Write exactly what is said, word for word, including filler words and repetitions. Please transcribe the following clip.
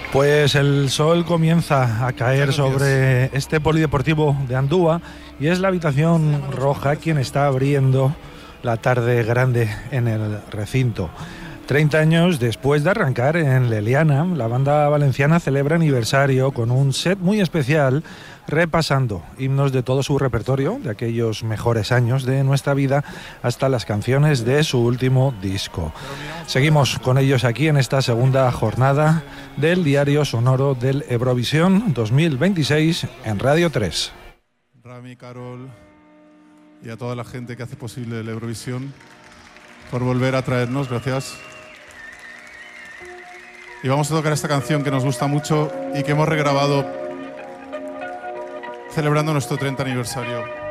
Pues el sol comienza a caer sobre este polideportivo de Andúa y es la habitación roja quien está abriendo la tarde grande en el recinto. treinta años después de arrancar en Leliana, la banda valenciana celebra aniversario con un set muy especial, repasando himnos de todo su repertorio, de aquellos mejores años de nuestra vida, hasta las canciones de su último disco. Seguimos con ellos aquí en esta segunda jornada del Diario Sonoro del Eurovisión dos mil veintiséis en Radio tres. Rami, Carol y a toda la gente que hace posible el Eurovisión por volver a traernos, gracias. Y vamos a tocar esta canción que nos gusta mucho y que hemos regrabado celebrando nuestro treinta aniversario.